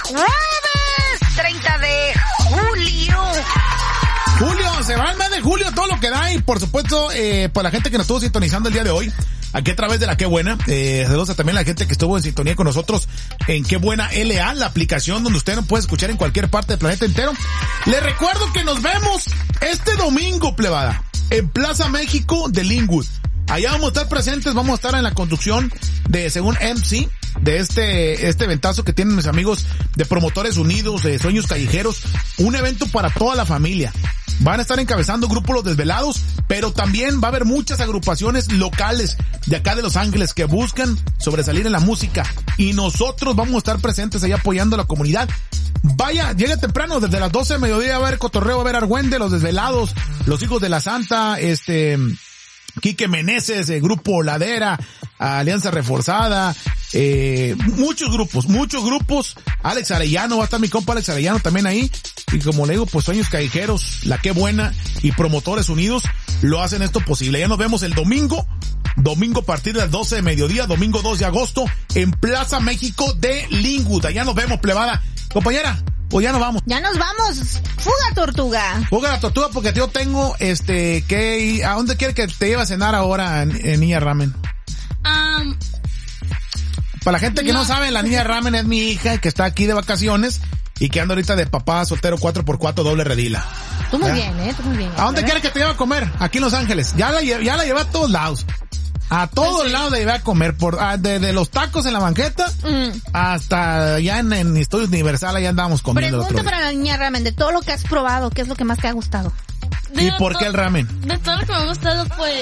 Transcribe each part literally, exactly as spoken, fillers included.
jueves treinta de julio. Julio, se va el mes de julio, todo lo que da, y por supuesto, eh, por la gente que nos estuvo sintonizando el día de hoy, aquí a través de la Qué Buena, eh, saludos a también la gente que estuvo en sintonía con nosotros en Qué Buena L A, la aplicación donde usted nos puede escuchar en cualquier parte del planeta entero. Les recuerdo que nos vemos este domingo, plebada, en Plaza México de Linwood. Allá vamos a estar presentes, vamos a estar en la conducción de, según M C, de este, este eventazo que tienen mis amigos de Promotores Unidos, de Sueños Callejeros, un evento para toda la familia. Van a estar encabezando grupos Los Desvelados, pero también va a haber muchas agrupaciones locales de acá de Los Ángeles que buscan sobresalir en la música, y nosotros vamos a estar presentes ahí apoyando a la comunidad. Vaya, llegue temprano, desde las doce de mediodía a ver cotorreo, a ver Argüende, Los Desvelados, Los Hijos de la Santa, este... Quique Meneses, eh, Grupo Ladera, Alianza Reforzada, eh, muchos grupos, muchos grupos. Alex Arellano, va a estar mi compa Alex Arellano también ahí. Y como le digo, pues Sueños Callejeros, La Qué Buena y Promotores Unidos lo hacen esto posible. Ya nos vemos el domingo, domingo a partir de las doce de mediodía, domingo dos de agosto, en Plaza México de Linwood. Allá nos vemos, plebada. Compañera, pues ya nos vamos. Ya nos vamos. Fuga, tortuga. Fuga la tortuga, porque yo tengo, este, que ir. ¿A dónde quiere que te lleve a cenar ahora, en Niña Ramen? Um, Para la gente que no, no sabe, la Niña Ramen es mi hija, que está aquí de vacaciones y que anda ahorita de papá soltero cuatro por cuatro doble redila. Tú muy ¿Ya? bien, eh, tú muy bien. ¿A dónde quiere que te lleve a comer? Aquí en Los Ángeles. Ya la, ya la llevé a todos lados. A todos pues sí. lados la llevé a comer, por ah, de, de los tacos en la banqueta mm. hasta ya en, en Estudios Universal, allá andábamos comiendo. Pregunta para la Niña Ramen, de todo lo que has probado, ¿qué es lo que más te ha gustado? ¿Y por qué el ramen? De todo lo que me ha gustado, pues...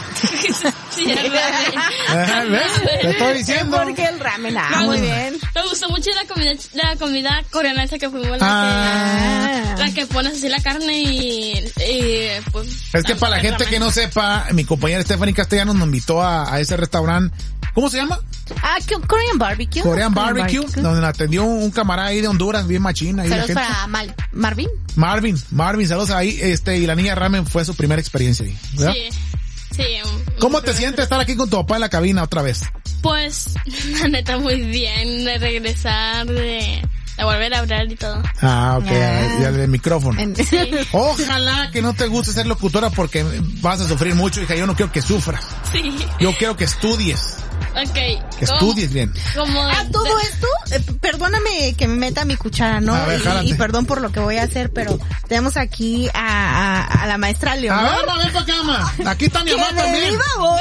sí, el ramen. ¿Ves? Te estoy diciendo. ¿Por qué el ramen? Ah, no, muy bien. Me gustó mucho la comida, la comida coreana esa que fuimos. La, ah. que, la que pones así la carne y... y pues, es que para la gente ramen. Que no sepa, mi compañera Stephanie Castellanos nos invitó a, a ese restaurante. ¿Cómo se llama? Ah, Korean Barbecue. Korean Barbecue, Barbecue. Donde nos atendió un camarada ahí de Honduras, bien machina. Saludos para Mal Marvin. Marvin, Marvin, saludos ahí, este, y la Niña Ramen fue su primera experiencia ahí, ¿verdad? Sí, sí. ¿Cómo te sientes estar aquí con tu papá en la cabina otra vez? Pues, la neta, muy bien, de regresar, de, de volver a hablar y todo. Ah, ok, ah. ya del micrófono. Sí. Ojalá que no te guste ser locutora porque vas a sufrir mucho, hija, yo no quiero que sufras. Sí. Yo quiero que estudies. Okay. Que estudies bien. Como ah, todo de... esto, eh, perdóname que me meta mi cuchara, ¿no? Ver, y, y perdón por lo que voy a hacer, pero tenemos aquí a, a, a la maestra Leonor. A ver, a ver, para acá, ma. Aquí está mi mamá también.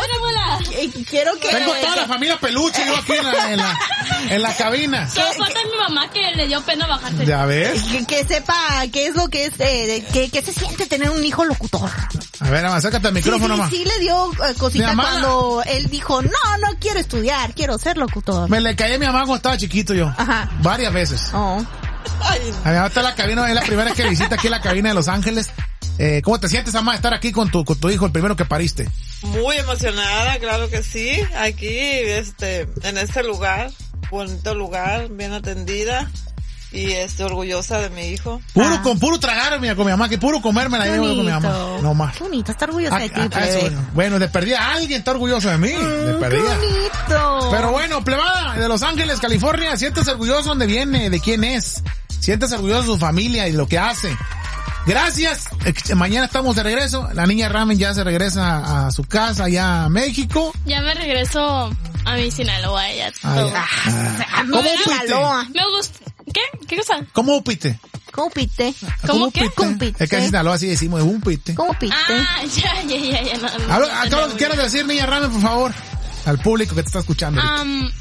Quiero que... Tengo toda la familia peluche yo aquí en la, en la, en la cabina. Solo falta mi mamá que le dio pena bajarse. ¿Ya ves? Que, que sepa qué es lo que es, eh, que, que se siente tener un hijo locutor. A ver, acércate al micrófono, sí, ma. Sí, sí, le dio uh, cosita cuando él dijo, no, no quiero estudiar, quiero ser locutor. Me le caí a mi mamá cuando estaba chiquito yo. Ajá. Varias veces. Oh. A mí está la cabina, es la primera que visita aquí la cabina de Los Ángeles. Eh, ¿Cómo te sientes, mamá, estar aquí con tu, con tu hijo, el primero que pariste? Muy emocionada, claro que sí. Aquí, este, en este lugar, bonito lugar, bien atendida. Y este, orgullosa de mi hijo. Puro, ah. con puro tragar, mira, con mi mamá, que puro comerme la llevo con mi mamá. No más. Qué bonito, está orgullosa ah, de ti, ah, eso, bueno. bueno, de perdida, alguien está orgulloso de mí. Mm, de perdida. Qué bonito. Pero bueno, plebada, de Los Ángeles, California, siéntese orgulloso donde viene, de quién es. Siéntese orgulloso de su familia y lo que hace. Gracias. Mañana estamos de regreso. La Niña Ramen ya se regresa a su casa, allá a México. Ya me regreso a mi Sinaloa, ya todo. Ah, ah. ¿Cómo upite? Me gusta. ¿Qué? ¿Qué cosa? ¿Cómo upite? ¿Cómo pite? ¿Cómo qué? ¿Cómo pite? Es que en Sinaloa así decimos, es un pite. ¿Cómo pite? Ah, ya, ya, ya, ya. No, no, a ver, no, acá no, lo que quieras decir, Niña Ramen, por favor, al público que te está escuchando. Um,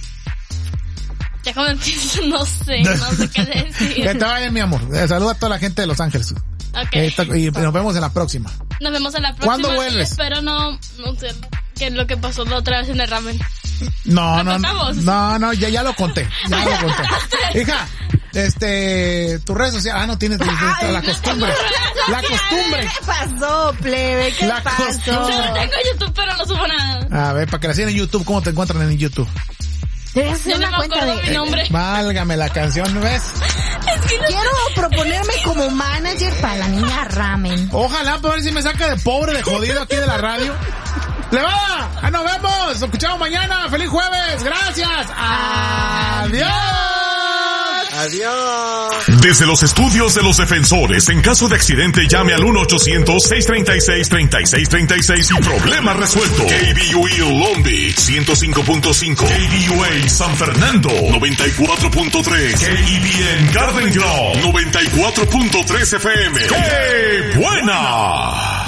déjame pienso, no sé, no sé qué decir. Que te vaya, mi amor. Saluda a toda la gente de Los Ángeles. Okay. Y nos vemos en la próxima. Nos vemos en la próxima. ¿Cuándo vuelves? Espero no, no sé qué es lo que pasó la otra vez en el ramen. No, no, no, no, no, ya, ya lo conté, ya lo conté. Hija, este, tu red social, ah, no tienes, Ay, la costumbre, la costumbre. ¿Qué pasó, plebe? ¿Qué la pasó? Costumbre. Yo no tengo YouTube, pero no subo nada. A ver, para que la sigan en YouTube, ¿cómo te encuentran en YouTube? Debes hacer una no cuenta de... mi nombre. Eh, válgame la canción, ¿ves? Es que no... Quiero proponerme como manager para la Niña Ramen. Ojalá, para ver si me saca de pobre, de jodido aquí de la radio. ¡Le va! ¡Ah, nos vemos! ¡Nos escuchamos mañana! ¡Feliz jueves! ¡Gracias! ¡Adiós! Adiós. Desde los estudios de los defensores, en caso de accidente llame al uno ochocientos, seiscientos treinta y seis, treinta y seis treinta y seis y problema resuelto. K B U E Long Beach ciento cinco punto cinco, K B U A San Fernando noventa y cuatro punto tres, K E B N Garden Grove noventa y cuatro punto tres F M. ¡Qué buena!